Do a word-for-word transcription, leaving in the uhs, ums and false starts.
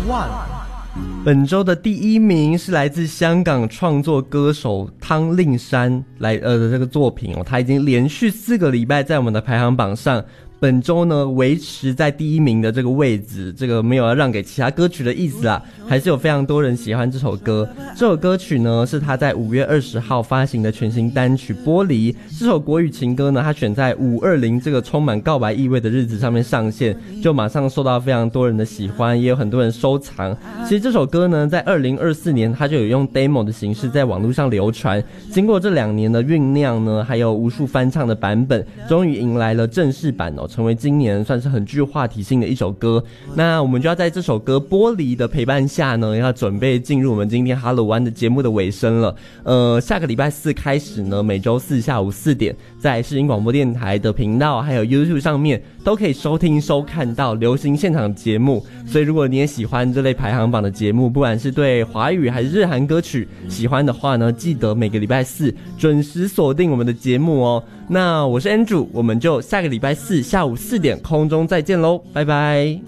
本周的第一名是来自香港创作歌手汤令山来呃的这个作品哦，他已经连续四个礼拜在我们的排行榜上。本周呢维持在第一名的这个位置，这个没有要让给其他歌曲的意思啊，还是有非常多人喜欢这首歌。这首歌曲呢是他在五月二十号发行的全新单曲《玻璃》。这首国语情歌呢，他选在五二零这个充满告白意味的日子上面上线，就马上受到非常多人的喜欢，也有很多人收藏。其实这首歌呢，在二零二四年他就有用 demo 的形式在网络上流传，经过这两年的酝酿呢，还有无数翻唱的版本，终于迎来了正式版哦，成为今年算是很具话题性的一首歌。那我们就要在这首歌《玻璃》的陪伴下呢，要准备进入我们今天哈鲁湾的节目的尾声了。呃，下个礼拜四开始呢，每周四下午四点，在世新广播电台的频道还有 YouTube 上面都可以收听收看到流行现场节目。所以如果你也喜欢这类排行榜的节目，不管是对华语还是日韩歌曲喜欢的话呢，记得每个礼拜四准时锁定我们的节目哦。那我是 Andrew， 我们就下个礼拜四下午四点空中再见咯，拜拜。